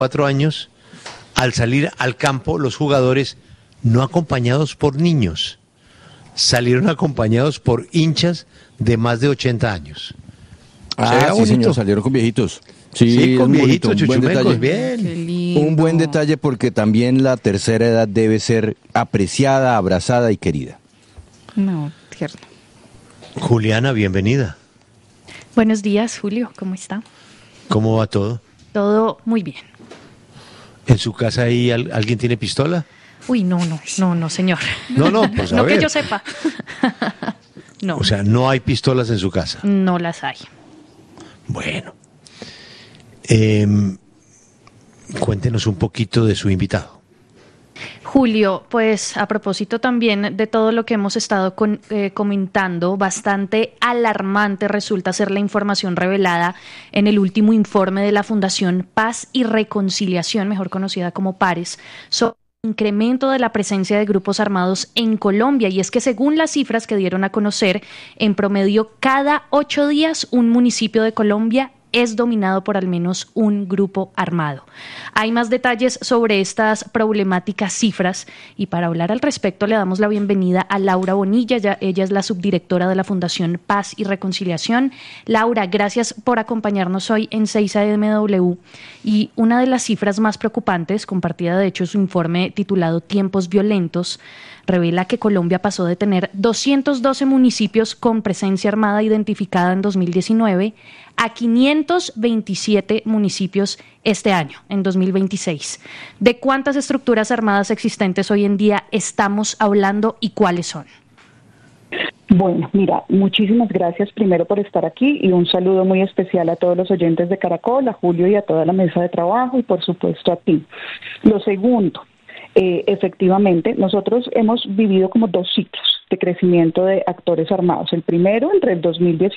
4 años, al salir al campo, los jugadores, no acompañados por niños, salieron acompañados por hinchas de más de 80 años. Sí, señor, salieron con viejitos. Sí, con viejitos, chuchumecos, bien. Un buen detalle porque también la tercera edad debe ser apreciada, abrazada y querida. No, tierno. Juliana, bienvenida. Buenos días, Julio, ¿cómo está? ¿Cómo va todo? Todo muy bien. ¿En su casa ahí alguien tiene pistola? Uy, no, señor. No, pues a no ver. que yo sepa. No. O sea, no hay pistolas en su casa. No las hay. Bueno. Cuéntenos un poquito de su invitado. Julio, pues a propósito también de todo lo que hemos estado comentando, bastante alarmante resulta ser la información revelada en el último informe de la Fundación Paz y Reconciliación, mejor conocida como PARES, sobre el incremento de la presencia de grupos armados en Colombia. Y es que según las cifras que dieron a conocer, en promedio cada 8 días un municipio de Colombia es dominado por al menos un grupo armado. Hay más detalles sobre estas problemáticas cifras y para hablar al respecto le damos la bienvenida a Laura Bonilla. Ella es la subdirectora de la Fundación Paz y Reconciliación. Laura, gracias por acompañarnos hoy en 6AMW. Y una de las cifras más preocupantes, compartida de hecho en su informe titulado Tiempos Violentos, revela que Colombia pasó de tener 212 municipios con presencia armada identificada en 2019 a 527 municipios este año, en 2026. ¿De cuántas estructuras armadas existentes hoy en día estamos hablando y cuáles son? Bueno, mira, muchísimas gracias primero por estar aquí y un saludo muy especial a todos los oyentes de Caracol, a Julio y a toda la mesa de trabajo y por supuesto a ti. Lo segundo, efectivamente, nosotros hemos vivido como 2 ciclos de crecimiento de actores armados. El primero entre el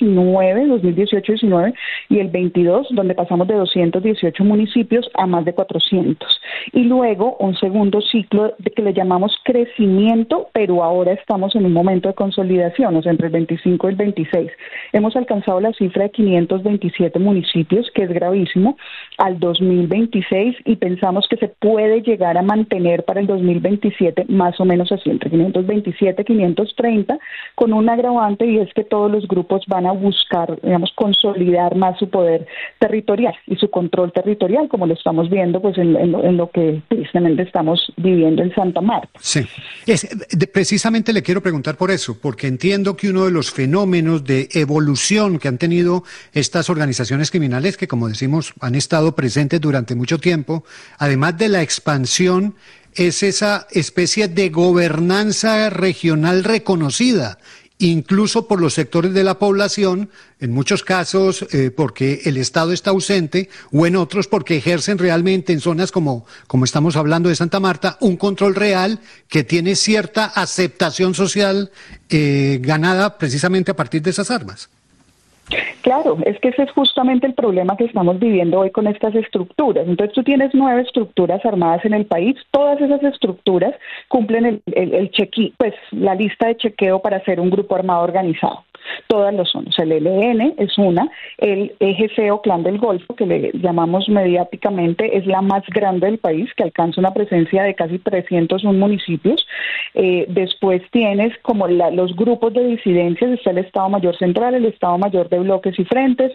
2018-19 y el 22, donde pasamos de 218 municipios a más de 400. Y luego un segundo ciclo de que le llamamos crecimiento, pero ahora estamos en un momento de consolidación, o sea, entre el 25 y el 26. Hemos alcanzado la cifra de 527 municipios, que es gravísimo, al 2026 y pensamos que se puede llegar a mantener para el 2027 más o menos así, entre 527 530, con un agravante y es que todos los grupos van a buscar, digamos, consolidar más su poder territorial y su control territorial, como lo estamos viendo pues en lo que precisamente estamos viviendo en Santa Marta. Sí, precisamente le quiero preguntar por eso, porque entiendo que uno de los fenómenos de evolución que han tenido estas organizaciones criminales, que como decimos han estado presentes durante mucho tiempo, además de la expansión, es esa especie de gobernanza regional reconocida, incluso por los sectores de la población, en muchos casos porque el Estado está ausente, o en otros porque ejercen realmente en zonas como estamos hablando de Santa Marta, un control real que tiene cierta aceptación social ganada precisamente a partir de esas armas. Claro, es que ese es justamente el problema que estamos viviendo hoy con estas estructuras. Entonces tú tienes 9 estructuras armadas en el país, todas esas estructuras cumplen la lista de chequeo para ser un grupo armado organizado. Todas lo son, o sea, el ELN es una, el EGC o Clan del Golfo, que le llamamos mediáticamente, es la más grande del país, que alcanza una presencia de casi 301 municipios. Después tienes como los grupos de disidencias, está el Estado Mayor Central, el Estado Mayor de Bloques y Frentes,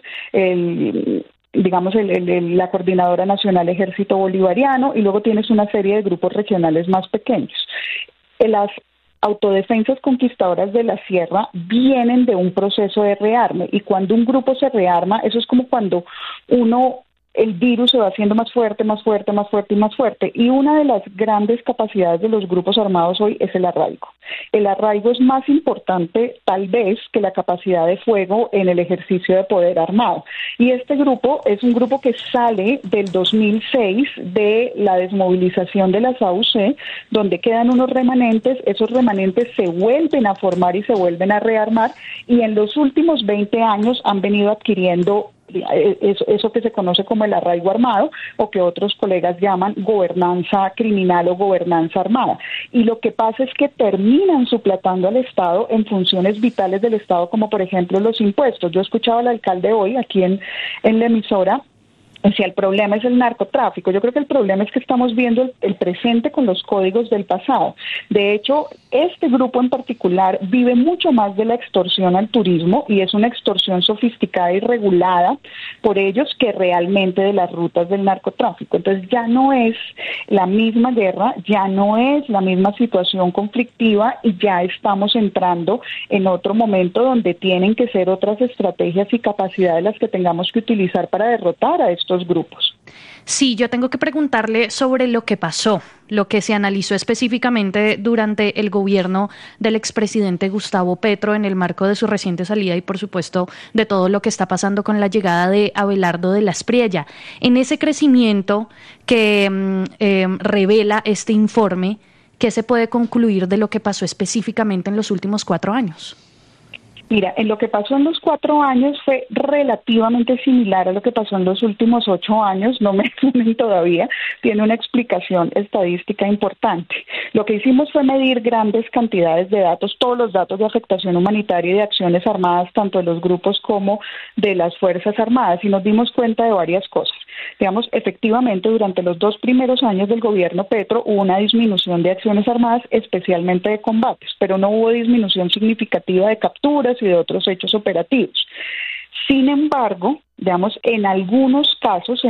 la Coordinadora Nacional Ejército Bolivariano, y luego tienes una serie de grupos regionales más pequeños. Las autodefensas conquistadoras de la sierra vienen de un proceso de rearme, y cuando un grupo se rearma, eso es como cuando el virus se va haciendo más fuerte, más fuerte, más fuerte y más fuerte. Y una de las grandes capacidades de los grupos armados hoy es el arraigo. El arraigo es más importante, tal vez, que la capacidad de fuego en el ejercicio de poder armado. Y este grupo es un grupo que sale del 2006 de la desmovilización de las AUC, donde quedan unos remanentes. Esos remanentes se vuelven a formar y se vuelven a rearmar, y en los últimos 20 años han venido adquiriendo eso que se conoce como el arraigo armado, o que otros colegas llaman gobernanza criminal o gobernanza armada. Y lo que pasa es que terminan suplantando al Estado en funciones vitales del Estado, como por ejemplo los impuestos. Yo escuchaba al alcalde hoy aquí en la emisora O sea, el problema es el narcotráfico. Yo creo que el problema es que estamos viendo el presente con los códigos del pasado. De hecho, este grupo en particular vive mucho más de la extorsión al turismo, y es una extorsión sofisticada y regulada por ellos, que realmente de las rutas del narcotráfico. Entonces ya no es la misma guerra, ya no es la misma situación conflictiva, y ya estamos entrando en otro momento donde tienen que ser otras estrategias y capacidades las que tengamos que utilizar para derrotar a estos grupos. Sí, yo tengo que preguntarle sobre lo que pasó, lo que se analizó específicamente durante el gobierno del expresidente Gustavo Petro en el marco de su reciente salida y, por supuesto, de todo lo que está pasando con la llegada de Abelardo de la Espriella. En ese crecimiento que revela este informe, ¿qué se puede concluir de lo que pasó específicamente en los últimos 4 años? Mira, en lo que pasó en los 4 años fue relativamente similar a lo que pasó en los últimos 8 años, no me sumen todavía, tiene una explicación estadística importante. Lo que hicimos fue medir grandes cantidades de datos, todos los datos de afectación humanitaria y de acciones armadas, tanto de los grupos como de las Fuerzas Armadas, y nos dimos cuenta de varias cosas. Digamos, efectivamente, durante los 2 primeros años del gobierno Petro hubo una disminución de acciones armadas, especialmente de combates, pero no hubo disminución significativa de capturas y de otros hechos operativos. Sin embargo, digamos, en algunos casos,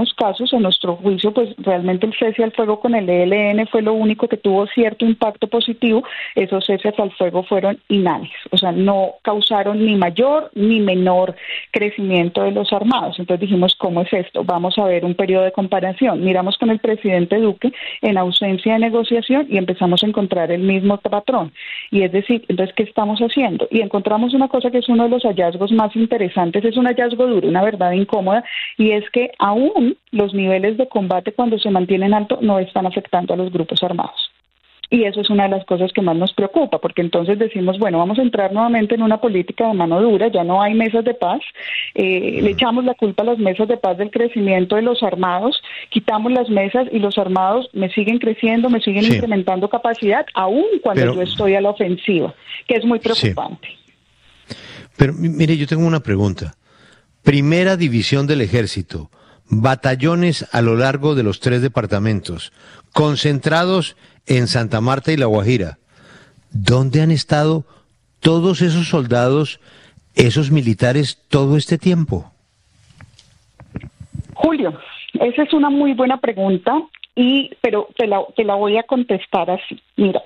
a nuestro juicio, pues realmente el cese al fuego con el ELN fue lo único que tuvo cierto impacto positivo. Esos ceses al fuego fueron inhánimes, o sea, no causaron ni mayor ni menor crecimiento de los armados. Entonces dijimos, ¿cómo es esto? Vamos a ver un periodo de comparación. Miramos con el presidente Duque en ausencia de negociación y empezamos a encontrar el mismo patrón. Y es decir, entonces, ¿qué estamos haciendo? Y encontramos una cosa que es uno de los hallazgos más interesantes, es un hallazgo duro, una verdad incómoda, y es que aún los niveles de combate, cuando se mantienen altos, no están afectando a los grupos armados. Y eso es una de las cosas que más nos preocupa, porque entonces decimos, bueno, vamos a entrar nuevamente en una política de mano dura, ya no hay mesas de paz, le echamos la culpa a las mesas de paz del crecimiento de los armados, quitamos las mesas y los armados me siguen creciendo, me siguen incrementando capacidad, aún cuando yo estoy a la ofensiva, que es muy preocupante. Sí. Pero mire, yo tengo una pregunta. Primera División del Ejército, batallones a lo largo de los 3 departamentos, concentrados en Santa Marta y La Guajira. ¿Dónde han estado todos esos soldados, esos militares, todo este tiempo? Julio, esa es una muy buena pregunta, pero te la voy a contestar así. Mira,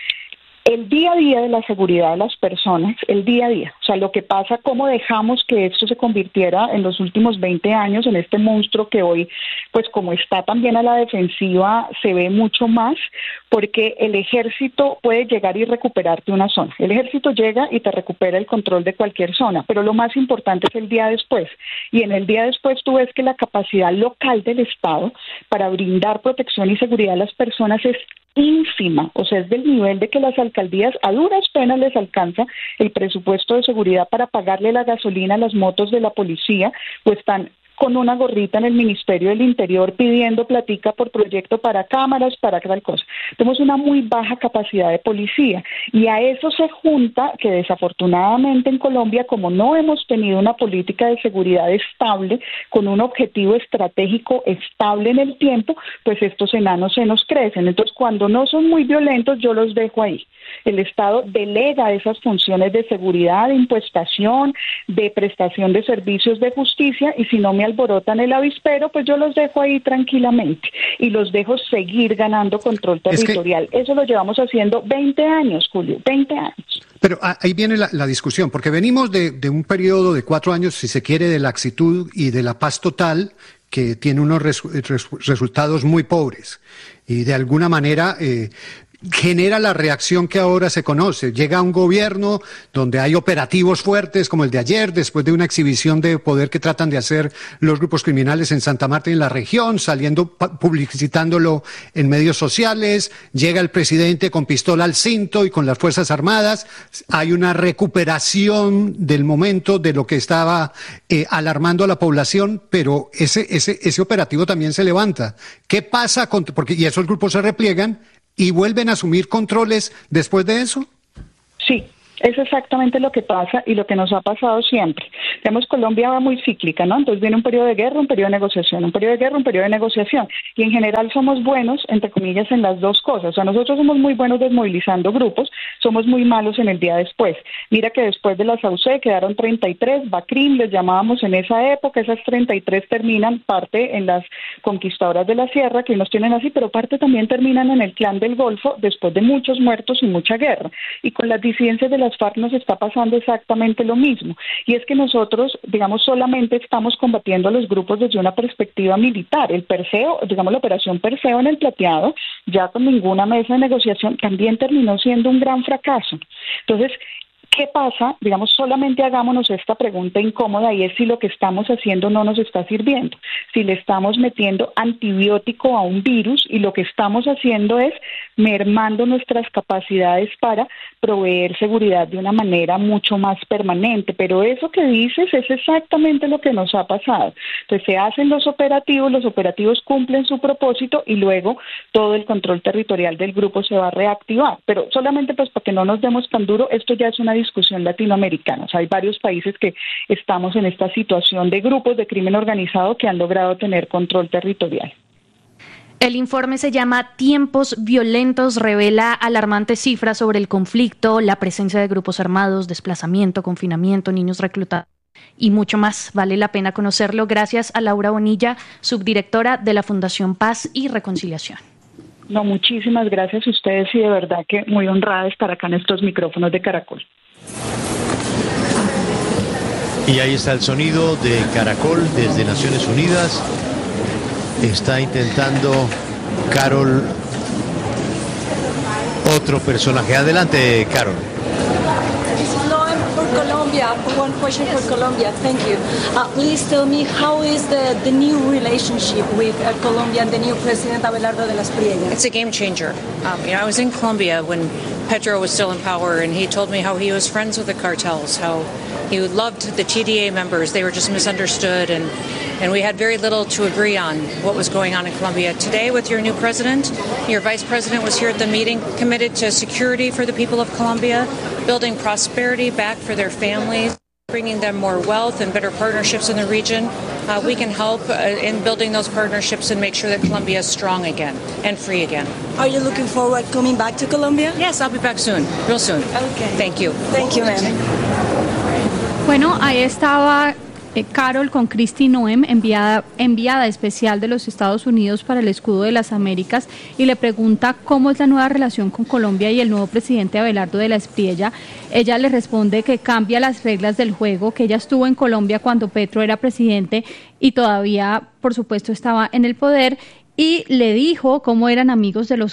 el día a día de la seguridad de las personas, el día a día, o sea, lo que pasa, cómo dejamos que esto se convirtiera en los últimos 20 años en este monstruo que hoy, pues como está también a la defensiva, se ve mucho más, porque el ejército puede llegar y recuperarte una zona. El ejército llega y te recupera el control de cualquier zona, pero lo más importante es el día después. Y en el día después tú ves que la capacidad local del Estado para brindar protección y seguridad a las personas es ínfima, o sea, es del nivel de que las alcaldías a duras penas les alcanza el presupuesto de seguridad para pagarle la gasolina a las motos de la policía, pues están con una gorrita en el Ministerio del Interior pidiendo platica por proyecto para cámaras, para tal cosa. Tenemos una muy baja capacidad de policía, y a eso se junta que desafortunadamente en Colombia, como no hemos tenido una política de seguridad estable, con un objetivo estratégico estable en el tiempo, pues estos enanos se nos crecen. Entonces, cuando no son muy violentos, yo los dejo ahí. El Estado delega esas funciones de seguridad, de impuestación, de prestación de servicios de justicia, y si no me alborotan el avispero, pues yo los dejo ahí tranquilamente y los dejo seguir ganando control territorial. Eso lo llevamos haciendo 20 años, Julio, 20 años. Pero ahí viene la discusión, porque venimos de un periodo de 4 años, si se quiere, de laxitud y de la paz total, que tiene unos resultados muy pobres. Y de alguna manera genera la reacción que ahora se conoce. Llega un gobierno donde hay operativos fuertes como el de ayer, después de una exhibición de poder que tratan de hacer los grupos criminales en Santa Marta y en la región, publicitándolo en medios sociales. Llega el presidente con pistola al cinto y con las Fuerzas Armadas. Hay una recuperación del momento de lo que estaba alarmando a la población, pero ese operativo también se levanta. ¿Qué pasa y esos grupos se repliegan y vuelven a asumir controles después de eso? Sí, Es exactamente lo que pasa y lo que nos ha pasado siempre. Digamos, Colombia va muy cíclica, ¿no? Entonces viene un periodo de guerra, un periodo de negociación, un periodo de guerra, un periodo de negociación. Y en general somos buenos, entre comillas, en las dos cosas. O sea, nosotros somos muy buenos desmovilizando grupos, somos muy malos en el día después. Mira que después de la SAUCE quedaron 33, BACRIM les llamábamos en esa época, esas 33 terminan parte en las conquistadoras de la sierra, que nos tienen así, pero parte también terminan en el Clan del Golfo después de muchos muertos y mucha guerra. Y con las disidencias de las FARC nos está pasando exactamente lo mismo. Y es que nosotros, digamos, solamente estamos combatiendo a los grupos desde una perspectiva militar. El Perseo, digamos, la operación Perseo en el Plateado, ya con ninguna mesa de negociación, también terminó siendo un gran fracaso. Entonces, ¿qué pasa? Digamos, solamente hagámonos esta pregunta incómoda y es si lo que estamos haciendo no nos está sirviendo. Si le estamos metiendo antibiótico a un virus y lo que estamos haciendo es mermando nuestras capacidades para proveer seguridad de una manera mucho más permanente. Pero eso que dices es exactamente lo que nos ha pasado. Entonces se hacen los operativos cumplen su propósito y luego todo el control territorial del grupo se va a reactivar. Pero solamente pues para que no nos demos tan duro, esto ya es una discusión latinoamericana. O sea, hay varios países que estamos en esta situación de grupos de crimen organizado que han logrado tener control territorial. El informe se llama Tiempos Violentos, revela alarmantes cifras sobre el conflicto, la presencia de grupos armados, desplazamiento, confinamiento, niños reclutados y mucho más. Vale la pena conocerlo. Gracias a Laura Bonilla, subdirectora de la Fundación Paz y Reconciliación. No, muchísimas gracias a ustedes y de verdad que muy honrada de estar acá en estos micrófonos de Caracol. Y ahí está el sonido de Caracol desde Naciones Unidas. Está intentando Carol otro personaje. Adelante, Carol. Colombia, one question for Colombia. Thank you. Please tell me, how is the new relationship with Colombia and the new President Abelardo de las Priellas? It's a game changer. I was in Colombia when Petro was still in power, and he told me how he was friends with the cartels, how he loved the TDA members. They were just misunderstood, and we had very little to agree on what was going on in Colombia. Today, with your new president, your vice president was here at the meeting, committed to security for the people of Colombia, building prosperity back for their families, bringing them more wealth and better partnerships in the region. We can help in building those partnerships and make sure that Colombia is strong again and free again. Are you looking forward coming back to Colombia? Yes, I'll be back soon, real soon. Okay. Thank you. Thank you, ma'am. Bueno, ahí estaba Carol con Kristi Noem, enviada especial de los Estados Unidos para el Escudo de las Américas, y le pregunta cómo es la nueva relación con Colombia y el nuevo presidente Abelardo de la Espriella. Ella le responde que cambia las reglas del juego, que ella estuvo en Colombia cuando Petro era presidente y todavía, por supuesto, estaba en el poder, y le dijo cómo eran amigos de los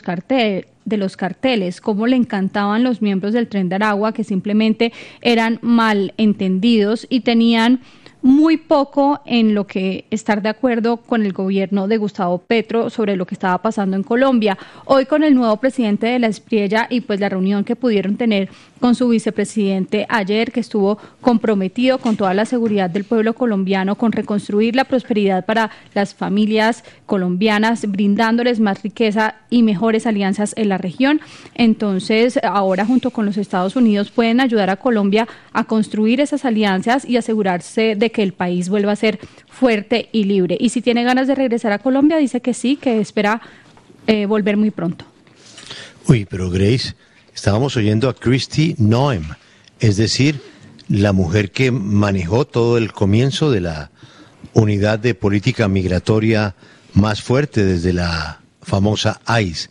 carteles, cómo le encantaban los miembros del Tren de Aragua, que simplemente eran malentendidos y tenían muy poco en lo que estar de acuerdo con el gobierno de Gustavo Petro sobre lo que estaba pasando en Colombia. Hoy, con el nuevo presidente de la Espriella y pues la reunión que pudieron tener con su vicepresidente ayer, que estuvo comprometido con toda la seguridad del pueblo colombiano, con reconstruir la prosperidad para las familias colombianas, brindándoles más riqueza y mejores alianzas en la región. Entonces, ahora junto con los Estados Unidos pueden ayudar a Colombia a construir esas alianzas y asegurarse de que el país vuelva a ser fuerte y libre. Y si tiene ganas de regresar a Colombia, dice que sí, que espera volver muy pronto. Uy, pero Grace, estábamos oyendo a Kristi Noem, es decir, la mujer que manejó todo el comienzo de la unidad de política migratoria más fuerte desde la famosa ICE.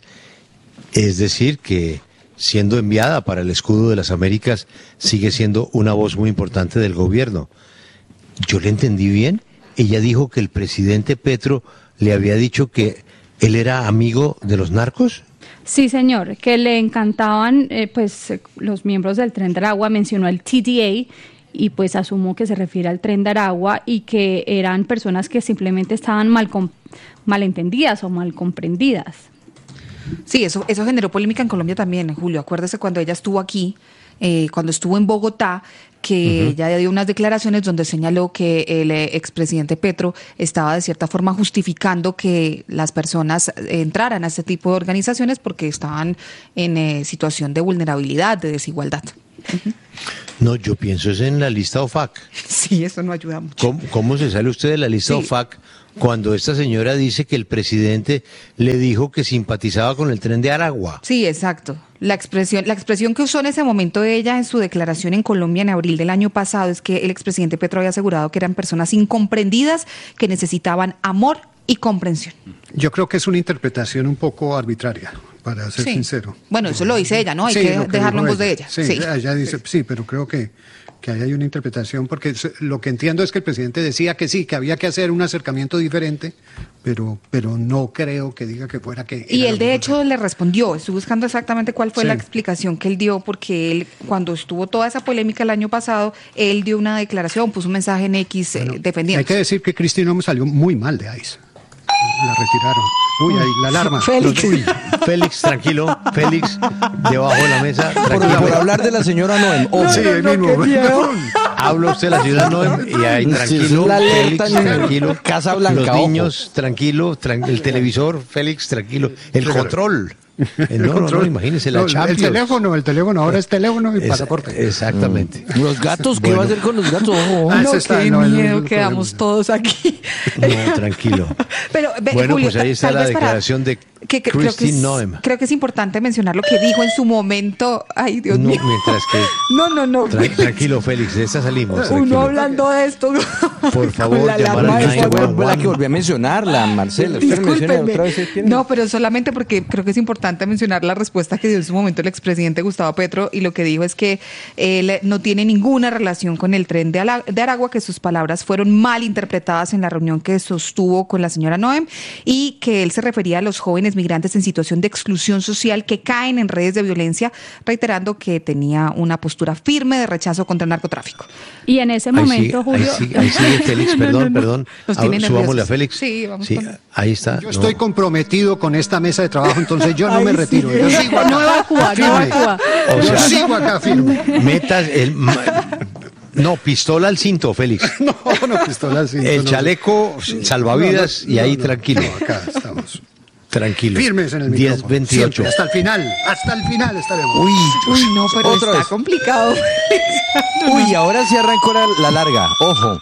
Es decir, que siendo enviada para el Escudo de las Américas, sigue siendo una voz muy importante del gobierno. ¿Yo le entendí bien? Ella dijo que el presidente Petro le había dicho que él era amigo de los narcos. Sí, señor, que le encantaban los miembros del Tren de Aragua. Mencionó el TDA y pues asumo que se refiere al Tren de Aragua, y que eran personas que simplemente estaban malentendidas o mal comprendidas. Sí, eso generó polémica en Colombia también, Julio. Acuérdese cuando ella estuvo aquí, cuando estuvo en Bogotá, que ella dio unas declaraciones donde señaló que el expresidente Petro estaba de cierta forma justificando que las personas entraran a este tipo de organizaciones porque estaban en situación de vulnerabilidad, de desigualdad. No, yo pienso es en la lista OFAC. Sí, eso no ayuda mucho. ¿Cómo se sale usted de la lista OFAC cuando esta señora dice que el presidente le dijo que simpatizaba con el Tren de Aragua? Sí, exacto. La expresión que usó en ese momento ella en su declaración en Colombia en abril del año pasado es que el expresidente Petro había asegurado que eran personas incomprendidas que necesitaban amor y comprensión. Yo creo que es una interpretación un poco arbitraria, para ser sincero. Bueno, eso lo dice ella, ¿no? Hay que dejarlo en voz de ella. Sí, ella dice, pero creo que ahí hay una interpretación, porque lo que entiendo es que el presidente decía que sí, que había que hacer un acercamiento diferente, pero no creo que diga que fuera que... Y él de hecho le respondió, estoy buscando exactamente cuál fue la explicación que él dio, porque él, cuando estuvo toda esa polémica el año pasado, él dio una declaración, puso un mensaje en X defendiendo. Hay que decir que Cristi Noem salió muy mal de ICE. La retiraron. Uy, ahí la alarma. Félix, tranquilo. Félix, debajo de la mesa. Por hablar de la señora Noem. Sí, el mismo. Habla usted de la señora Noem y ahí tranquilo. Félix, tranquilo. Casa Blanca. Los niños, tranquilo. El televisor, Félix, tranquilo. El control. No, imagínese la Champions. El teléfono, ahora es teléfono y pasaporte. Exactamente. Los gatos, ¿qué va a hacer con los gatos? Qué miedo, quedamos todos aquí. No, tranquilo. Pero, bueno, Julio, pues ahí está la declaración de Cristi Noem. Creo que es importante mencionar lo que dijo en su momento. Ay, Dios mío. Mientras que... No. Tranquilo, Félix, de esta salimos. Uno hablando de esto. Por favor, llamar al 911. La que volví a mencionarla, Marcela. No, pero solamente porque creo que es importante mencionar la respuesta que dio en su momento el expresidente Gustavo Petro, y lo que dijo es que él no tiene ninguna relación con el Tren de Aragua, que sus palabras fueron mal interpretadas en la reunión que sostuvo con la señora Noem, y que él se refería a los jóvenes migrantes en situación de exclusión social que caen en redes de violencia, reiterando que tenía una postura firme de rechazo contra el narcotráfico. Y en ese momento, Julio... Ahí sigue Félix, perdón. Subámosle a Félix. Sí, vamos. Ahí está. Yo estoy comprometido con esta mesa de trabajo, entonces yo no me retiro. Yo sigo acá. No evacúa. O sea, yo sigo acá firme. Metas No, pistola al cinto, Félix. No, pistola al cinto. El chaleco, salvavidas y ahí tranquilo. No, acá estamos. Tranquilo. Firmes en el micrófono. 10-28. Hasta el final estaremos. Uy, no, pero otra está vez. Complicado. Uy, ahora sí arrancó la larga. Ojo.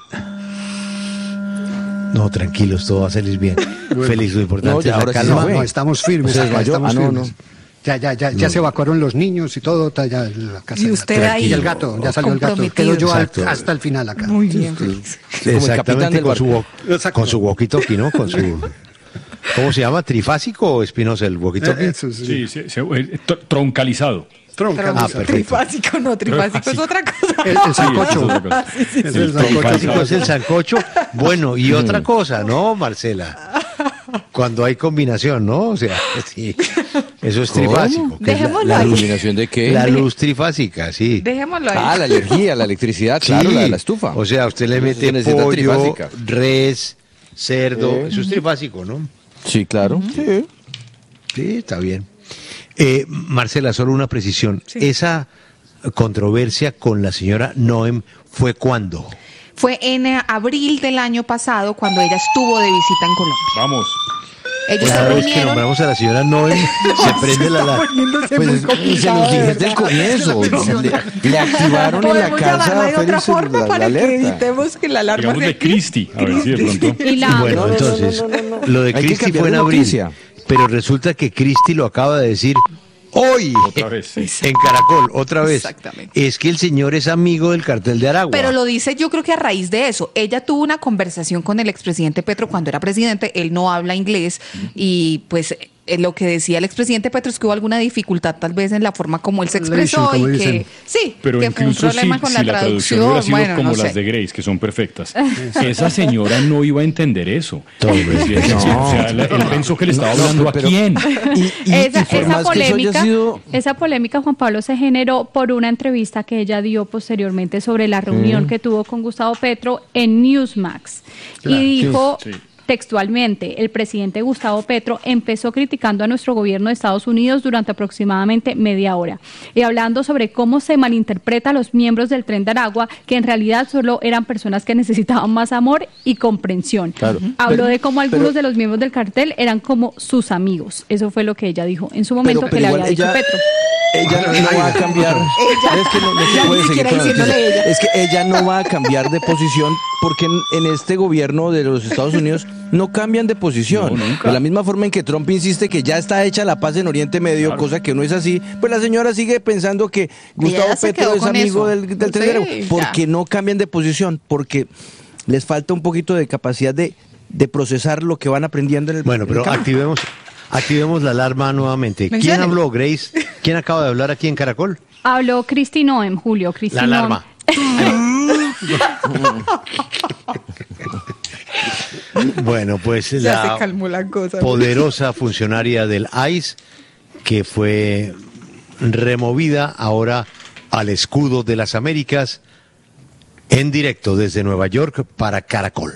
No, tranquilos, todo va a salir bien. Bueno. Félix, lo importante es la calma. No, estamos firmes. Ya se evacuaron los niños y todo. Ya la casa. Y usted ahí. Y el gato, ya salió el gato. Quedo yo hasta el final acá. Muy bien, Félix. Exactamente, con su walkie-talkie, ¿no? Con su... ¿Cómo se llama? ¿Trifásico o Espinosa el walkie-talkie? Sí, troncalizado. Trifásico es otra cosa. El sancocho. El trifásico es el sancocho. Bueno, y otra cosa, ¿no, Marcela? Cuando hay combinación, ¿no? O sea, sí, eso es trifásico. Dejémoslo ahí. ¿La combinación de qué? La luz trifásica, sí. Dejémoslo ahí. La energía, la electricidad, claro, sí. La de la estufa. O sea, usted le mete pollo, res, cerdo, eso es trifásico, ¿no? Sí, claro. Sí, está bien. Marcela, solo una precisión. Sí. ¿Esa controversia con la señora Noem fue cuándo? Fue en abril del año pasado, cuando ella estuvo de visita en Colombia. Vamos. Ellos Cada se vez que reunieron. nombramos a la señora Noem, se prende la alarma. Se los dije desde el comienzo. Le activaron en la Podemos casa llamarla de otra Félix forma la para que alerta. evitemos que la alarma Digamos de Cristi, a ver si de pronto. Y la... Bueno, entonces, lo de Hay que Cristi cambiar fue en de abril, noticia. pero resulta que Cristi lo acaba de decir hoy Otra vez, sí. en Caracol, otra vez. Exactamente. Es que el señor es amigo del cartel de Aragua. Pero lo dice, yo creo que a raíz de eso. Ella tuvo una conversación con el expresidente Petro cuando era presidente. Él no habla inglés y pues lo que decía el expresidente Petro es que hubo alguna dificultad tal vez en la forma como él se expresó y que sí, pero que fue un incluso problema con la traducción. hubiera sido bueno, como no las sé. de Grace, que son perfectas. Esa señora no iba a entender eso. Todo Sí, o sea, él pensó que le estaba hablando a quién. Esa polémica, Juan Pablo, se generó por una entrevista que ella dio posteriormente sobre la reunión que tuvo con Gustavo Petro en Newsmax. Claro. Y dijo... Sí. Textualmente, el presidente Gustavo Petro empezó criticando a nuestro gobierno de Estados Unidos durante aproximadamente media hora y hablando sobre cómo se malinterpreta a los miembros del Tren de Aragua, que en realidad solo eran personas que necesitaban más amor y comprensión. Claro. Habló de cómo algunos de los miembros del cartel eran como sus amigos. Eso fue lo que ella dijo en su momento, que le había dicho Petro. Ella no va a cambiar. Es que no se puede seguir con la noticia. Es que ella no va a cambiar de posición porque en este gobierno de los Estados Unidos no cambian de posición. No, de la misma forma en que Trump insiste que ya está hecha la paz en Oriente Medio, claro, cosa que no es así, pues la señora sigue pensando que Gustavo Petro es amigo del Tren de Aragua. Porque no cambian de posición, porque les falta un poquito de capacidad de procesar lo que van aprendiendo en el Bueno, pero activemos la alarma nuevamente. ¿Quién habló, Grace? ¿Quién acaba de hablar aquí en Caracol? Habló Kristi Noem, Julio. Kristi La alarma. Bueno, pues la poderosa funcionaria del ICE que fue removida ahora al escudo de las Américas en directo desde Nueva York para Caracol.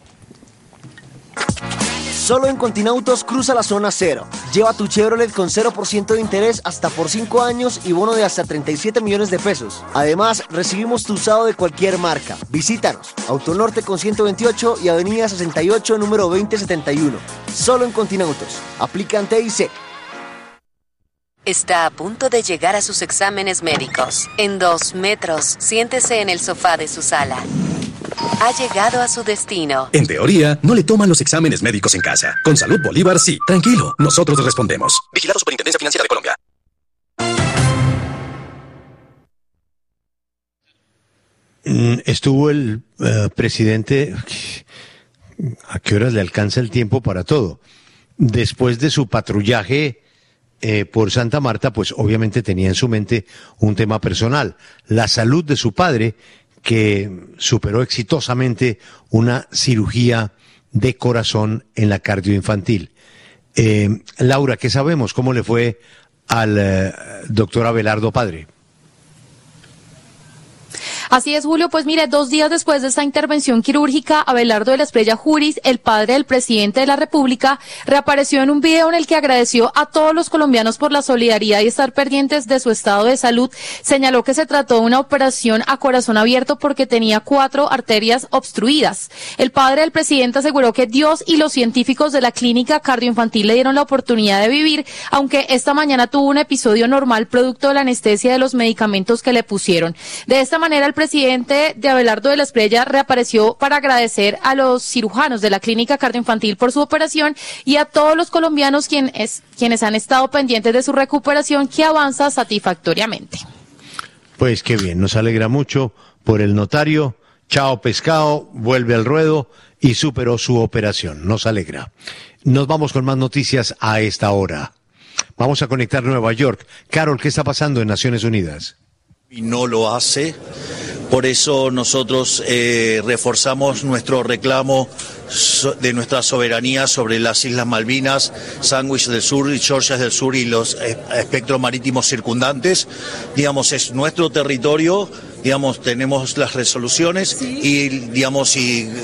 Solo en Continautos cruza la zona cero. Lleva tu Chevrolet con 0% de interés hasta por 5 años y bono de hasta 37 millones de pesos. Además, recibimos tu usado de cualquier marca. Visítanos. Autonorte con 128 y Avenida 68, número 2071. Solo en Continautos. Aplican TIC. Está a punto de llegar a sus exámenes médicos. En 2 metros, siéntese en el sofá de su sala. Ha llegado a su destino. En teoría, no le toman los exámenes médicos en casa. Con Salud Bolívar, sí. Tranquilo, nosotros respondemos. Vigilado Superintendencia Financiera de Colombia. Estuvo el presidente... ¿A qué horas le alcanza el tiempo para todo? Después de su patrullaje por Santa Marta, pues obviamente tenía en su mente un tema personal. La salud de su padre, que superó exitosamente una cirugía de corazón en la cardioinfantil. Laura, ¿qué sabemos? ¿Cómo le fue al doctor Abelardo padre? Así es, Julio, pues mire, 2 días después de esta intervención quirúrgica, Abelardo de la Espriella Juris, el padre del presidente de la República, reapareció en un video en el que agradeció a todos los colombianos por la solidaridad y estar pendientes de su estado de salud. Señaló que se trató de una operación a corazón abierto porque tenía 4 arterias obstruidas. El padre del presidente aseguró que Dios y los científicos de la clínica cardioinfantil le dieron la oportunidad de vivir, aunque esta mañana tuvo un episodio normal producto de la anestesia de los medicamentos que le pusieron. De esta manera, el presidente de Abelardo de la Espriella reapareció para agradecer a los cirujanos de la clínica cardioinfantil por su operación y a todos los colombianos quienes han estado pendientes de su recuperación, que avanza satisfactoriamente. Pues qué bien, nos alegra mucho por el notario. Chao pescado, vuelve al ruedo y superó su operación. Nos alegra. Nos vamos con más noticias a esta hora. Vamos a conectar Nueva York. Carol, ¿qué está pasando en Naciones Unidas? Y no lo hace. Por eso nosotros reforzamos nuestro reclamo de nuestra soberanía sobre las Islas Malvinas, Sandwich del Sur y Georgias del Sur y los espectros marítimos circundantes. Digamos, es nuestro territorio, digamos, tenemos las resoluciones, ¿sí? y digamos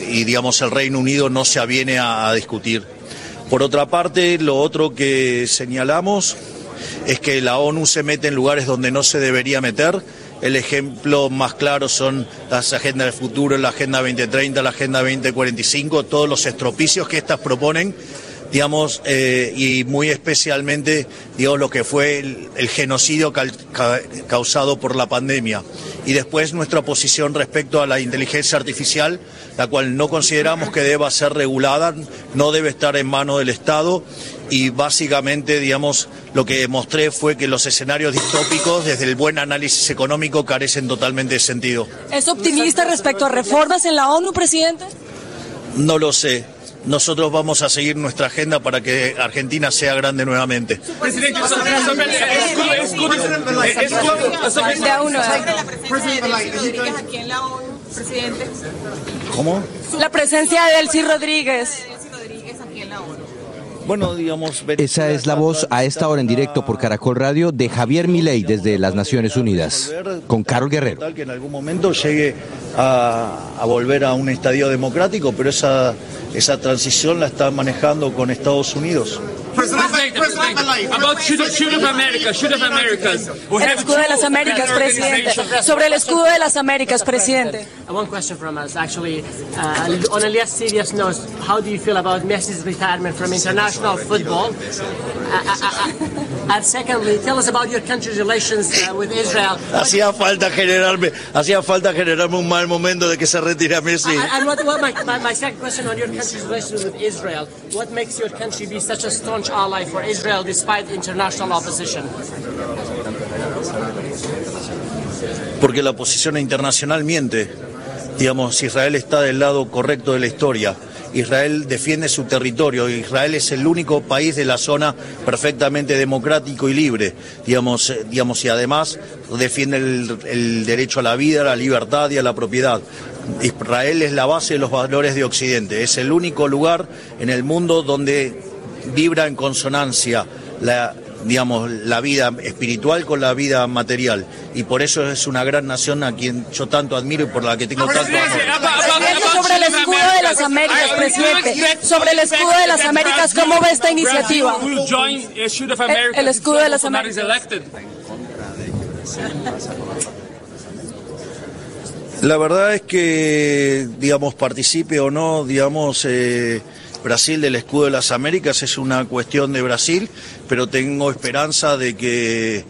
el Reino Unido no se aviene a discutir. Por otra parte, lo otro que señalamos es que la ONU se mete en lugares donde no se debería meter. El ejemplo más claro son las agendas del futuro, la Agenda 2030, la Agenda 2045, todos los estropicios que estas proponen, digamos, y muy especialmente, digamos, lo que fue el genocidio causado por la pandemia. Y después nuestra posición respecto a la inteligencia artificial, la cual no consideramos que deba ser regulada, no debe estar en manos del Estado. Y básicamente, digamos, lo que mostré fue que los escenarios distópicos, desde el buen análisis económico, carecen totalmente de sentido. ¿Es optimista respecto a reformas en la ONU, presidente? No lo sé. Nosotros vamos a seguir nuestra agenda para que Argentina sea grande nuevamente. Presidente, ¿cómo? La presencia de Delcy Rodríguez. aquí en la ONU. Bueno, digamos... Esa es la voz a esta hora en directo por Caracol Radio de Javier Milei desde las Naciones Unidas, con Carol Guerrero. Que en algún momento llegue a volver a un estadio democrático, pero esa transición la está manejando con Estados Unidos. El escudo de las Américas, presidente. Sobre el escudo de las Américas, presidente. One question from us, actually, on a less serious note, how do you feel about Messi's retirement from international football? And secondly, tell us about your country's relations with Israel. Hacía falta generarme un mal momento de que se retire Messi. And my second question on your country's relations with Israel, what makes your country be such a staunch ally for Israel despite international opposition? Porque la posición internacional miente. Digamos, Israel está del lado correcto de la historia. Israel defiende su territorio. Israel es el único país de la zona perfectamente democrático y libre. Digamos, y además defiende el derecho a la vida, a la libertad y a la propiedad. Israel es la base de los valores de Occidente. Es el único lugar en el mundo donde vibra en consonancia la vida espiritual con la vida material, y por eso es una gran nación a quien yo tanto admiro y por la que tengo tanto amor. Sobre el escudo de las Américas, presidente, sobre el escudo de las Américas, ¿cómo ve esta iniciativa? El escudo de las Américas. La verdad es que, participe o no, Brasil del escudo de las Américas es una cuestión de Brasil, pero tengo esperanza de que,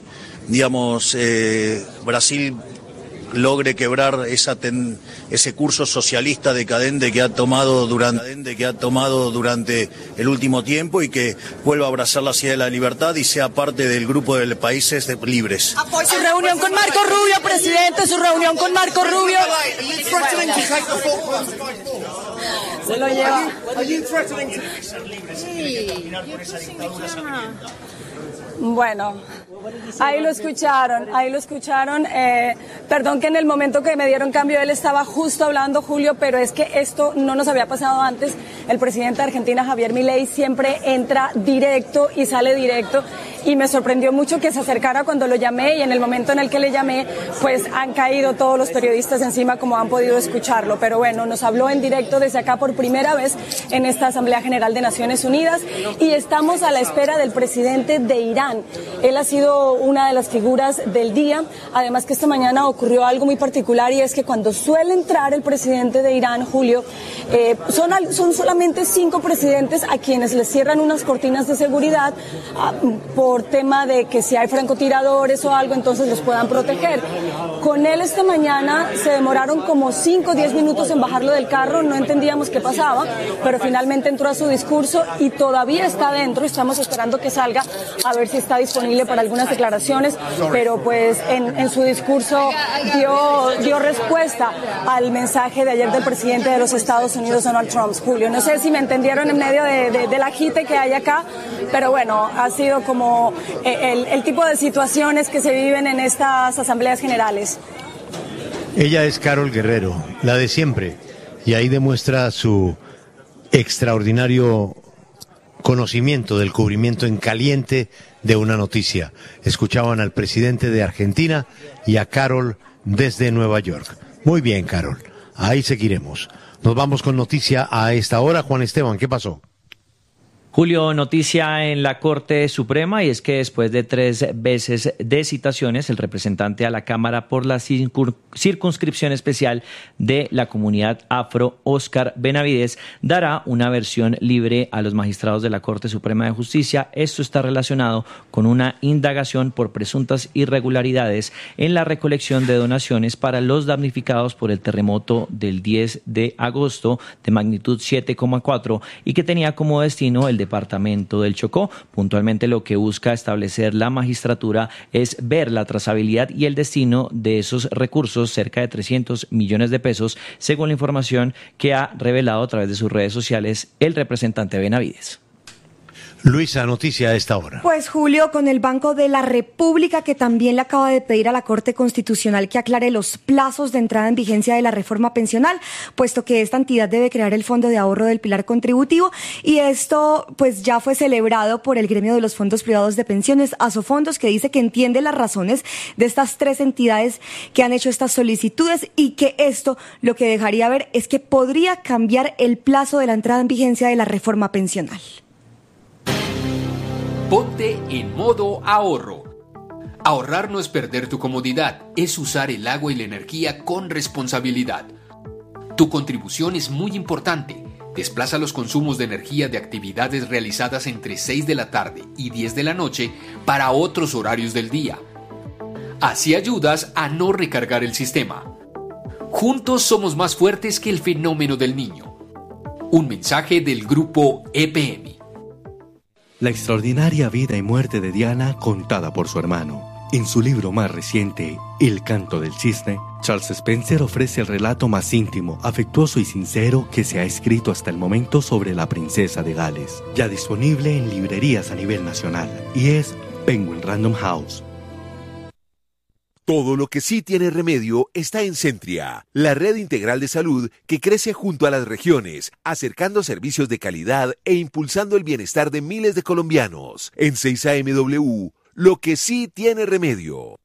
Brasil logre quebrar ese curso socialista decadente que ha tomado durante el último tiempo, y que vuelva a abrazar la idea de la libertad y sea parte del grupo de países libres. Su reunión con Marco Rubio, presidente, su reunión con Marco Rubio. Se lo lleva. Bueno, ahí lo escucharon. Perdón que en el momento que me dieron cambio él estaba justo hablando, Julio, pero es que esto no nos había pasado antes. El presidente de Argentina, Javier Milei, siempre entra directo y sale directo, y me sorprendió mucho que se acercara cuando lo llamé, y en el momento en el que le llamé, pues han caído todos los periodistas encima, como han podido escucharlo. Pero bueno, nos habló en directo desde acá por primera vez en esta Asamblea General de Naciones Unidas, y estamos a la espera del presidente de Irán. Él ha sido una de las figuras del día, además que esta mañana ocurrió algo muy particular, y es que cuando suele entrar el presidente de Irán, Julio, son solamente 5 presidentes a quienes les cierran unas cortinas de seguridad por tema de que si hay francotiradores o algo, entonces los puedan proteger. Con él esta mañana se demoraron como 5 o 10 minutos en bajarlo del carro, no entendíamos qué pasaba, pero finalmente entró a su discurso y todavía está dentro. Estamos esperando que salga a ver si está disponible para algunas declaraciones, pero pues en su discurso dio respuesta al mensaje de ayer del presidente de los Estados Unidos, Donald Trump. Julio, no sé si me entendieron en medio del agite que hay acá, pero bueno, ha sido como el tipo de situaciones que se viven en estas asambleas generales. Ella es Carol Guerrero, la de siempre, y ahí demuestra su extraordinario conocimiento del cubrimiento en caliente de una noticia. Escuchaban al presidente de Argentina y a Carol desde Nueva York. Muy bien, Carol, ahí seguiremos. Nos vamos con noticia a esta hora. Juan Esteban, ¿qué pasó? Julio, noticia en la Corte Suprema, y es que después de 3 veces de citaciones, el representante a la Cámara por la circunscripción especial de la comunidad afro, Óscar Benavides, dará una versión libre a los magistrados de la Corte Suprema de Justicia. Esto está relacionado con una indagación por presuntas irregularidades en la recolección de donaciones para los damnificados por el terremoto del 10 de agosto de magnitud 7,4 y que tenía como destino el departamento del Chocó. Puntualmente, lo que busca establecer la magistratura es ver la trazabilidad y el destino de esos recursos, cerca de 300 millones de pesos, según la información que ha revelado a través de sus redes sociales el representante Benavides. Luisa, noticia a esta hora. Pues Julio, con el Banco de la República, que también le acaba de pedir a la Corte Constitucional que aclare los plazos de entrada en vigencia de la reforma pensional, puesto que esta entidad debe crear el Fondo de Ahorro del Pilar Contributivo, y esto pues ya fue celebrado por el gremio de los fondos privados de pensiones, Asofondos, que dice que entiende las razones de estas tres entidades que han hecho estas solicitudes y que esto lo que dejaría ver es que podría cambiar el plazo de la entrada en vigencia de la reforma pensional. Ponte en modo ahorro. Ahorrar no es perder tu comodidad, es usar el agua y la energía con responsabilidad. Tu contribución es muy importante. Desplaza los consumos de energía de actividades realizadas entre 6 de la tarde y 10 de la noche para otros horarios del día. Así ayudas a no recargar el sistema. Juntos somos más fuertes que el fenómeno del niño. Un mensaje del grupo EPM. La extraordinaria vida y muerte de Diana contada por su hermano. En su libro más reciente, El canto del cisne, Charles Spencer ofrece el relato más íntimo, afectuoso y sincero que se ha escrito hasta el momento sobre la princesa de Gales. Ya disponible en librerías a nivel nacional y es Penguin Random House. Todo lo que sí tiene remedio está en Centria, la red integral de salud que crece junto a las regiones, acercando servicios de calidad e impulsando el bienestar de miles de colombianos. En 6AMW, lo que sí tiene remedio.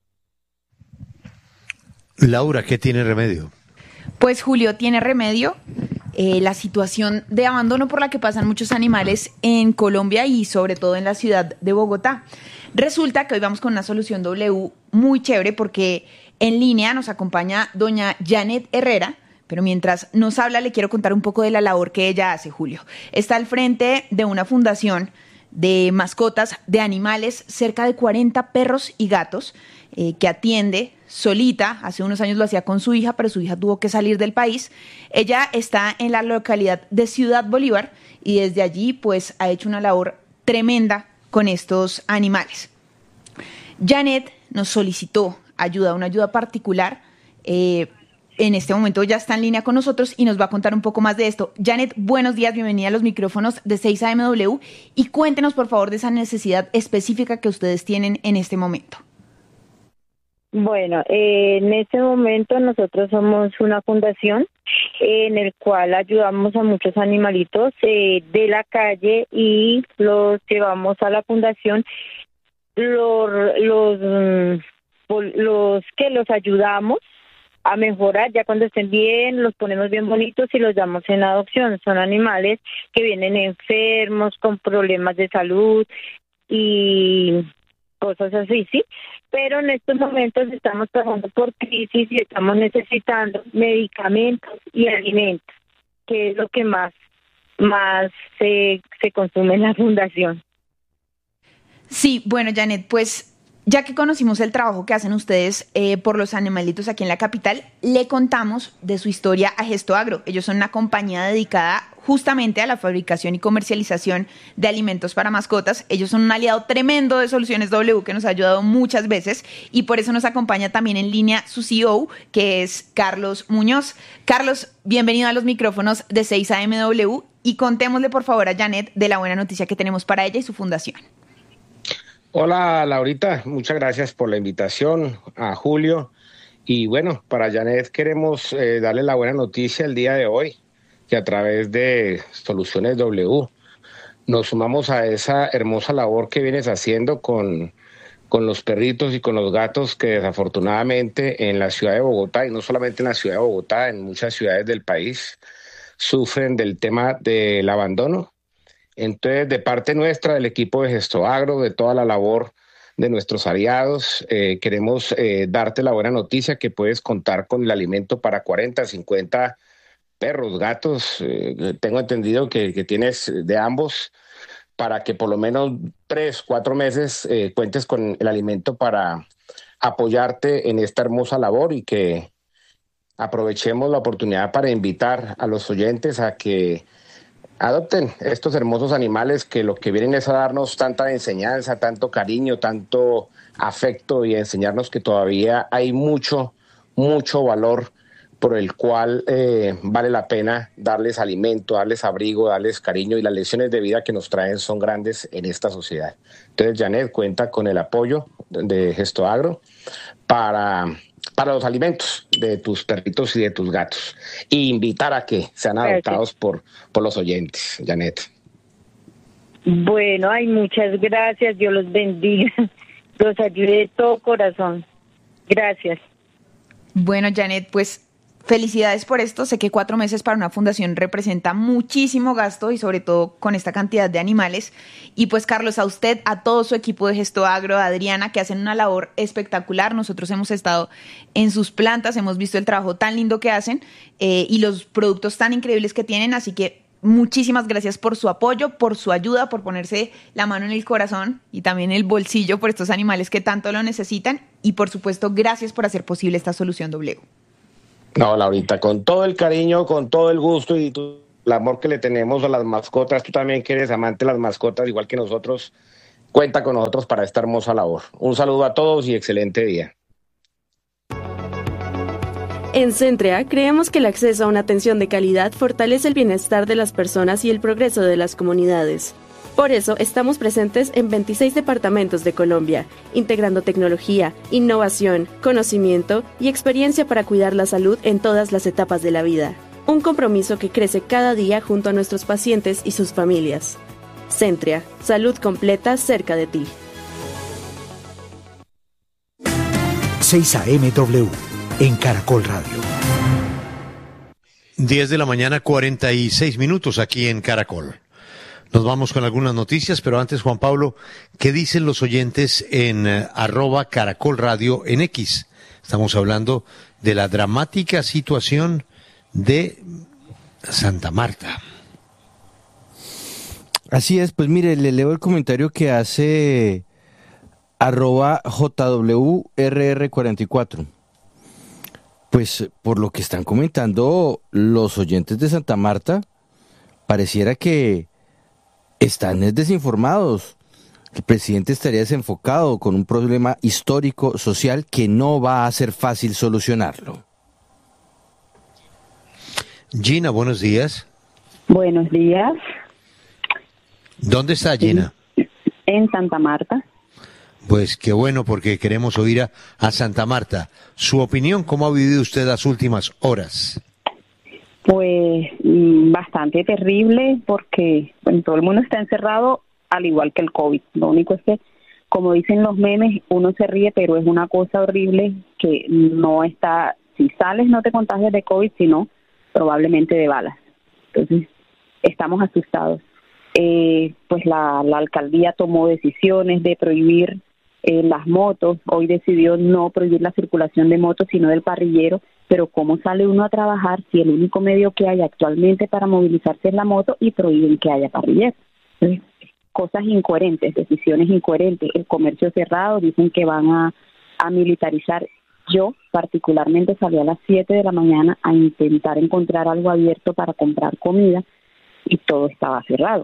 Laura, ¿qué tiene remedio? Pues Julio, tiene remedio la situación de abandono por la que pasan muchos animales en Colombia y sobre todo en la ciudad de Bogotá. Resulta que hoy vamos con una solución W muy chévere porque en línea nos acompaña doña Janet Herrera, pero mientras nos habla le quiero contar un poco de la labor que ella hace, Julio. Está al frente de una fundación de mascotas de animales, cerca de 40 perros y gatos, que atiende solita. Hace unos años lo hacía con su hija, pero su hija tuvo que salir del país. Ella está en la localidad de Ciudad Bolívar y desde allí pues ha hecho una labor tremenda con estos animales. Janet nos solicitó ayuda, una ayuda particular. En este momento ya está en línea con nosotros y nos va a contar un poco más de esto. Janet, buenos días, bienvenida a los micrófonos de 6AMW y cuéntenos por favor de esa necesidad específica que ustedes tienen en este momento. Bueno, en este momento nosotros somos una fundación en el cual ayudamos a muchos animalitos de la calle y los llevamos a la fundación, los ayudamos a mejorar. Ya cuando estén bien, los ponemos bien bonitos y los damos en adopción. Son animales que vienen enfermos, con problemas de salud y cosas así, ¿sí? Pero en estos momentos estamos pasando por crisis y estamos necesitando medicamentos y alimentos, que es lo que más se consume en la fundación. Sí, bueno, Janet, pues ya que conocimos el trabajo que hacen ustedes por los animalitos aquí en la capital, le contamos de su historia a Gesto Agro. Ellos son una compañía dedicada justamente a la fabricación y comercialización de alimentos para mascotas. Ellos son un aliado tremendo de Soluciones W que nos ha ayudado muchas veces y por eso nos acompaña también en línea su CEO, que es Carlos Muñoz. Carlos, bienvenido a los micrófonos de 6AMW y contémosle por favor a Janet de la buena noticia que tenemos para ella y su fundación. Hola Laurita, muchas gracias por la invitación, a Julio. Y bueno, para Janet queremos darle la buena noticia el día de hoy, que a través de Soluciones W nos sumamos a esa hermosa labor que vienes haciendo con los perritos y con los gatos que desafortunadamente en la ciudad de Bogotá, y no solamente en la ciudad de Bogotá, en muchas ciudades del país, sufren del tema del abandono. Entonces, de parte nuestra, del equipo de Gesto Agro, de toda la labor de nuestros aliados, queremos darte la buena noticia que puedes contar con el alimento para 40, 50 perros, gatos. Tengo entendido que tienes de ambos, para que por lo menos 3, 4 meses cuentes con el alimento para apoyarte en esta hermosa labor y que aprovechemos la oportunidad para invitar a los oyentes a que adopten estos hermosos animales que lo que vienen es a darnos tanta enseñanza, tanto cariño, tanto afecto y enseñarnos que todavía hay mucho valor por el cual vale la pena darles alimento, darles abrigo, darles cariño, y las lecciones de vida que nos traen son grandes en esta sociedad. Entonces, Janet cuenta con el apoyo de Gesto Agro para los alimentos de tus perritos y de tus gatos, y invitar a que sean adoptados por los oyentes, Janet. Bueno, muchas gracias, Dios los bendiga, los ayude de todo corazón. Gracias. Bueno, Janet, pues felicidades por esto. Sé que 4 meses para una fundación representa muchísimo gasto, y sobre todo con esta cantidad de animales. Y pues, Carlos, a usted, a todo su equipo de Gesto Agro, a Adriana, que hacen una labor espectacular. Nosotros hemos estado en sus plantas, hemos visto el trabajo tan lindo que hacen y los productos tan increíbles que tienen. Así que muchísimas gracias por su apoyo, por su ayuda, por ponerse la mano en el corazón y también el bolsillo por estos animales que tanto lo necesitan. Y por supuesto, gracias por hacer posible esta solución W. No, Laurita, con todo el cariño, con todo el gusto y el amor que le tenemos a las mascotas, tú también que eres amante de las mascotas, igual que nosotros, cuenta con nosotros para esta hermosa labor. Un saludo a todos y excelente día. En Centrea creemos que el acceso a una atención de calidad fortalece el bienestar de las personas y el progreso de las comunidades. Por eso estamos presentes en 26 departamentos de Colombia, integrando tecnología, innovación, conocimiento y experiencia para cuidar la salud en todas las etapas de la vida. Un compromiso que crece cada día junto a nuestros pacientes y sus familias. Centrea, salud completa cerca de ti. 6 AM W, en Caracol Radio. 10 de la mañana, 46 minutos aquí en Caracol. Nos vamos con algunas noticias, pero antes, Juan Pablo, ¿qué dicen los oyentes en @Caracol Radio en X? Estamos hablando de la dramática situación de Santa Marta. Así es, pues mire, le leo el comentario que hace @JWRR44. Pues por lo que están comentando los oyentes de Santa Marta, pareciera que están desinformados. El presidente estaría desenfocado con un problema histórico, social, que no va a ser fácil solucionarlo. Gina, buenos días. Buenos días. ¿Dónde está Gina? En Santa Marta. Pues qué bueno, porque queremos oír a Santa Marta. Su opinión, ¿cómo ha vivido usted las últimas horas? Pues bastante terrible, porque todo el mundo está encerrado, al igual que el COVID. Lo único es que, como dicen los memes, uno se ríe, pero es una cosa horrible que no está, si sales no te contagias de COVID, sino probablemente de balas. Entonces, estamos asustados. Pues la alcaldía tomó decisiones de prohibir las motos. Hoy decidió no prohibir la circulación de motos, sino del parrillero. Pero ¿cómo sale uno a trabajar si el único medio que hay actualmente para movilizarse es la moto y prohíben que haya parrillero? Entonces, cosas incoherentes, decisiones incoherentes. El comercio cerrado, dicen que van a militarizar. Yo particularmente salí a las 7 de la mañana a intentar encontrar algo abierto para comprar comida y todo estaba cerrado.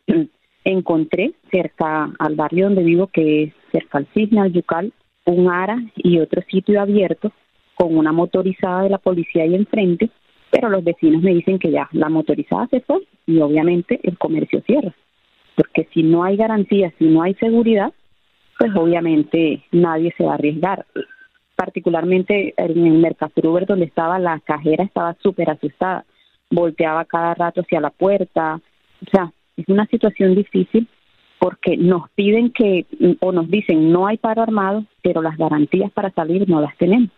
Encontré cerca al barrio donde vivo, que es cerca al Cisne, al Yucal, un ARA y otro sitio abierto con una motorizada de la policía ahí enfrente, pero los vecinos me dicen que ya la motorizada se fue y obviamente el comercio cierra, porque si no hay garantías, si no hay seguridad, pues obviamente nadie se va a arriesgar. Particularmente en el Mercasur Uber, donde estaba la cajera, estaba súper asustada, volteaba cada rato hacia la puerta. O sea, es una situación difícil porque nos piden o nos dicen no hay paro armado, pero las garantías para salir no las tenemos.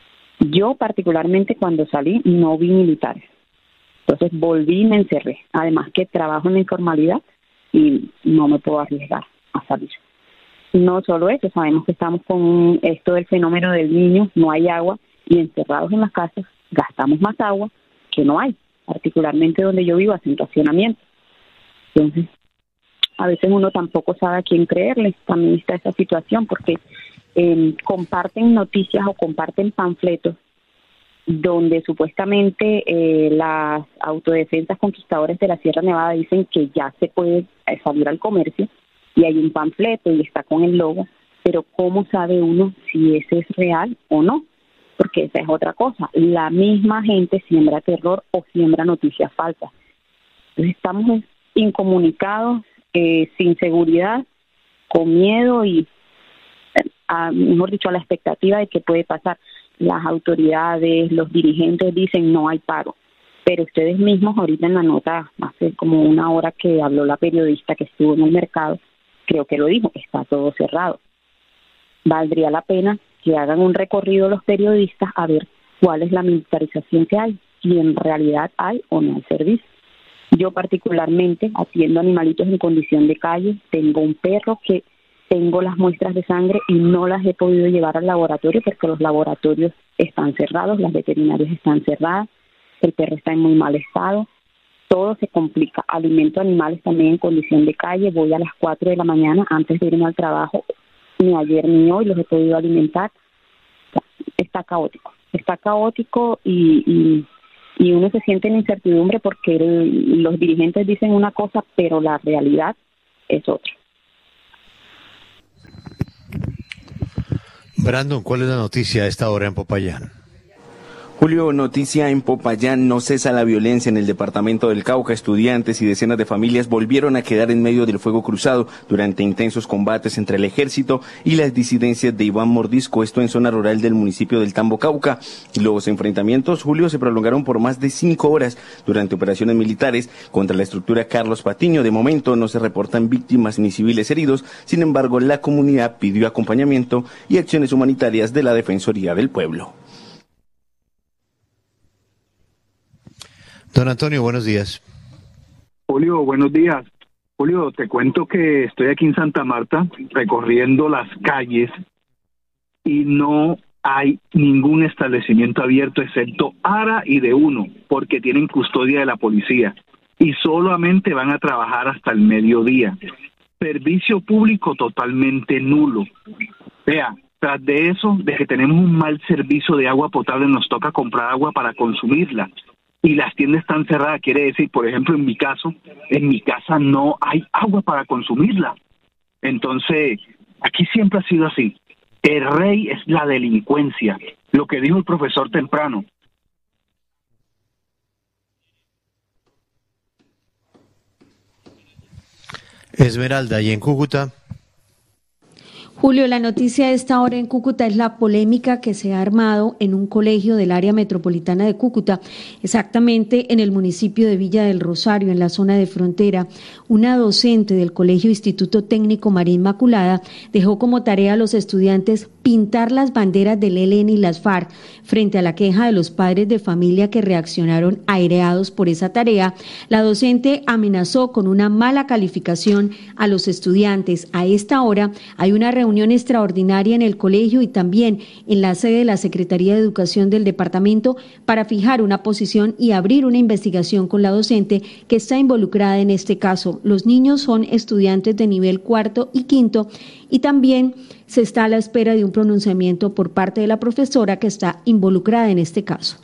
Yo particularmente cuando salí no vi militares, entonces volví y me encerré. Además que trabajo en la informalidad y no me puedo arriesgar a salir. No solo eso, sabemos que estamos con esto del fenómeno del Niño, no hay agua y encerrados en las casas gastamos más agua que no hay, particularmente donde yo vivo, hacen racionamiento. Entonces, a veces uno tampoco sabe a quién creerle. También está esa situación porque comparten noticias o comparten panfletos donde supuestamente las autodefensas conquistadoras de la Sierra Nevada dicen que ya se puede salir al comercio y hay un panfleto y está con el logo, pero ¿cómo sabe uno si ese es real o no? porque esa es otra cosa. La misma gente siembra terror o siembra noticias falsas. Entonces estamos incomunicados, sin seguridad, con miedo y, mejor dicho, a la expectativa de que puede pasar. Las autoridades, los dirigentes dicen no hay paro, pero ustedes mismos ahorita en la nota, hace como una hora que habló la periodista que estuvo en el mercado, creo que lo dijo, está todo cerrado. Valdría la pena que hagan un recorrido los periodistas a ver cuál es la militarización que hay, si en realidad hay o no hay servicio. Yo particularmente atiendo animalitos en condición de calle, tengo un perro que tengo las muestras de sangre y no las he podido llevar al laboratorio porque los laboratorios están cerrados, las veterinarias están cerradas, el perro está en muy mal estado, todo se complica. Alimento animales también en condición de calle, voy a las 4 de la mañana antes de irme al trabajo, ni ayer ni hoy los he podido alimentar. Está caótico y uno se siente en incertidumbre porque los dirigentes dicen una cosa, pero la realidad es otra. Brandon, ¿cuál es la noticia a esta hora en Popayán? Julio, noticia en Popayán, no cesa la violencia en el departamento del Cauca. Estudiantes y decenas de familias volvieron a quedar en medio del fuego cruzado durante intensos combates entre el ejército y las disidencias de Iván Mordisco, esto en zona rural del municipio del Tambo, Cauca. Los enfrentamientos, Julio, se prolongaron por más de 5 horas durante operaciones militares contra la estructura Carlos Patiño. De momento no se reportan víctimas ni civiles heridos, sin embargo la comunidad pidió acompañamiento y acciones humanitarias de la Defensoría del Pueblo. Don Antonio, buenos días. Julio, buenos días. Julio, te cuento que estoy aquí en Santa Marta recorriendo las calles y no hay ningún establecimiento abierto excepto ARA y de uno, porque tienen custodia de la policía y solamente van a trabajar hasta el mediodía. Servicio público totalmente nulo. Vea, tras de eso, de que tenemos un mal servicio de agua potable, nos toca comprar agua para consumirla. Y las tiendas están cerradas, quiere decir, por ejemplo, en mi casa no hay agua para consumirla. Entonces, aquí siempre ha sido así. El rey es la delincuencia, lo que dijo el profesor temprano. Esmeralda, ¿y en Cúcuta? Julio, la noticia de esta hora en Cúcuta es la polémica que se ha armado en un colegio del área metropolitana de Cúcuta, exactamente en el municipio de Villa del Rosario, en la zona de frontera. Una docente del Colegio Instituto Técnico María Inmaculada dejó como tarea a los estudiantes pintar las banderas del ELN y las FARC. Frente a la queja de los padres de familia que reaccionaron aireados por esa tarea, la docente amenazó con una mala calificación a los estudiantes. A esta hora hay una reunión extraordinaria en el colegio y también en la sede de la Secretaría de Educación del departamento para fijar una posición y abrir una investigación con la docente que está involucrada en este caso. Los niños son estudiantes de nivel 4 y 5 y también se está a la espera de un pronunciamiento por parte de la profesora que está involucrada en este caso.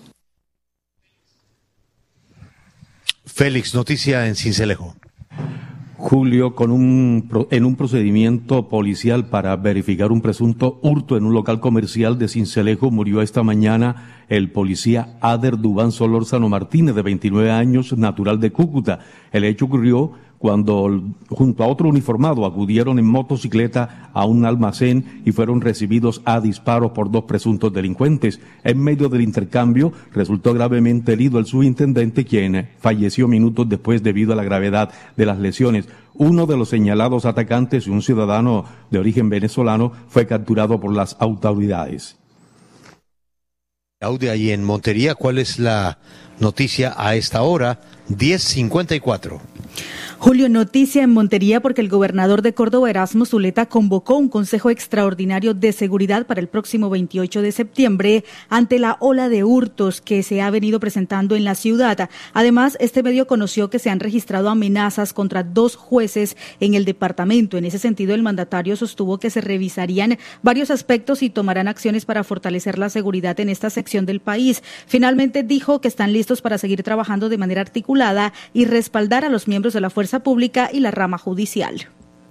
Félix, noticia en Sincelejo. Julio, en un procedimiento policial para verificar un presunto hurto en un local comercial de Sincelejo, murió esta mañana el policía Ader Dubán Solórzano Martínez, de 29 años, natural de Cúcuta. El hecho ocurrió cuando, junto a otro uniformado, acudieron en motocicleta a un almacén y fueron recibidos a disparos por 2 presuntos delincuentes. En medio del intercambio, resultó gravemente herido el subintendente, quien falleció minutos después debido a la gravedad de las lesiones. Uno de los señalados atacantes, un ciudadano de origen venezolano, fue capturado por las autoridades. Claudia, y en Montería, ¿cuál es la noticia a esta hora? 10:54. Julio, noticia en Montería porque el gobernador de Córdoba, Erasmo Zuleta, convocó un consejo extraordinario de seguridad para el próximo 28 de septiembre ante la ola de hurtos que se ha venido presentando en la ciudad. Además, este medio conoció que se han registrado amenazas contra 2 jueces en el departamento. En ese sentido, el mandatario sostuvo que se revisarían varios aspectos y tomarán acciones para fortalecer la seguridad en esta sección del país. Finalmente, dijo que están listos para seguir trabajando de manera articulada y respaldar a los miembros de la Fuerza Pública y la rama judicial.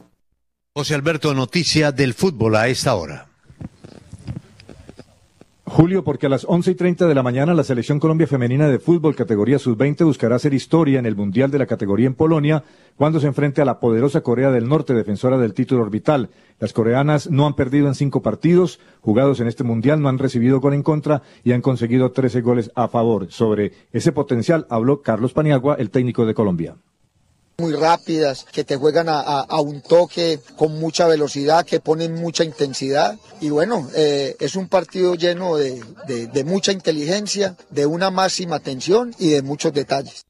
José Alberto, noticia del fútbol a esta hora. Julio, porque a las 11:30 de la mañana la Selección Colombia Femenina de Fútbol categoría sub-20 buscará hacer historia en el Mundial de la categoría en Polonia cuando se enfrente a la poderosa Corea del Norte, defensora del título orbital. Las coreanas no han perdido en 5 partidos jugados en este Mundial, no han recibido gol en contra y han conseguido 13 goles a favor. Sobre ese potencial habló Carlos Paniagua, el técnico de Colombia. Muy rápidas, que te juegan a un toque con mucha velocidad, que ponen mucha intensidad y bueno, es un partido lleno de mucha inteligencia, de una máxima atención y de muchos detalles.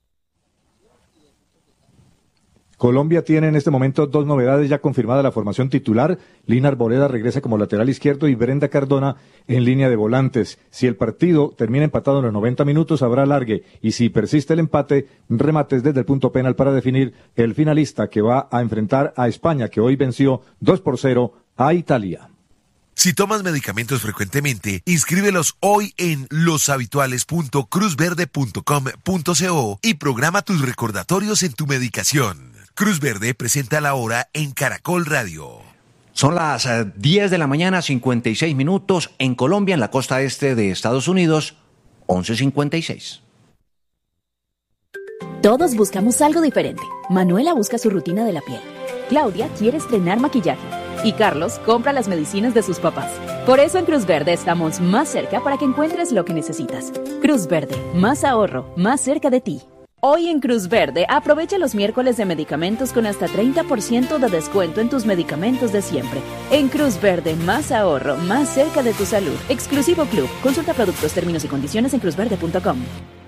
Colombia tiene en este momento 2 novedades ya confirmada la formación titular. Lina Arboleda regresa como lateral izquierdo y Brenda Cardona en línea de volantes. Si el partido termina empatado en los 90 minutos, habrá alargue. Y si persiste el empate, remates desde el punto penal para definir el finalista que va a enfrentar a España, que hoy venció 2-0 a Italia. Si tomas medicamentos frecuentemente, inscríbelos hoy en loshabituales.cruzverde.com.co y programa tus recordatorios en tu medicación. Cruz Verde presenta la hora en Caracol Radio. Son las 10 de la mañana, 56 minutos. En Colombia, en la costa este de Estados Unidos, 11:56. Todos buscamos algo diferente. Manuela busca su rutina de la piel. Claudia quiere estrenar maquillaje. Y Carlos compra las medicinas de sus papás. Por eso en Cruz Verde estamos más cerca para que encuentres lo que necesitas. Cruz Verde, más ahorro, más cerca de ti. Hoy en Cruz Verde, aprovecha los miércoles de medicamentos con hasta 30% de descuento en tus medicamentos de siempre. En Cruz Verde, más ahorro, más cerca de tu salud. Exclusivo Club. Consulta productos, términos y condiciones en cruzverde.com.